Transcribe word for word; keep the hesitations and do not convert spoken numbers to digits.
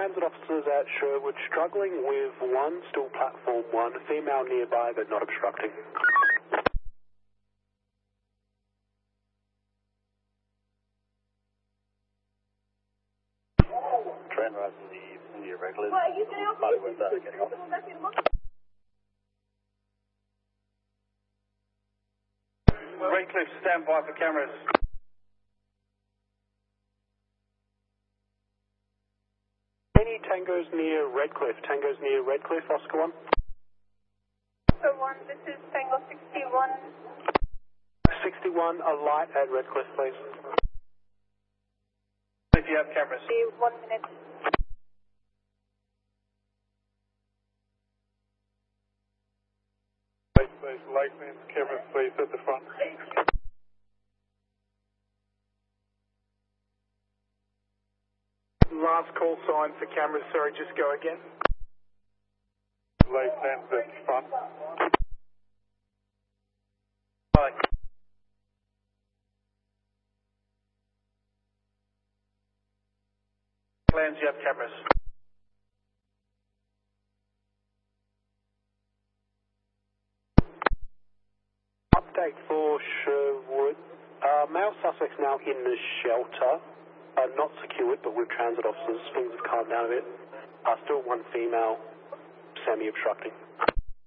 transit officers at Sherwood struggling with one, still platform one, female nearby but not obstructing. Train rise in the, in the irregulars. Party with uh, getting off. Redcliffe, stand by for cameras. Any tangos near Redcliffe? Tangos near Redcliffe, Oscar one? Oscar one, this is Tango sixty-one. sixty-one, a light at Redcliffe, please. If you have cameras. One minute. Please, please, Lakeland, cameras, please, at the front. Last call sign for cameras, sorry, just go again. Lakeland, at the front. Bye. Lands, you have cameras. Update for Sherwood. Uh, male suspects now in the shelter. Uh, not secured, but with transit officers. Things have calmed down a bit. Uh, still one female, semi-obstructing.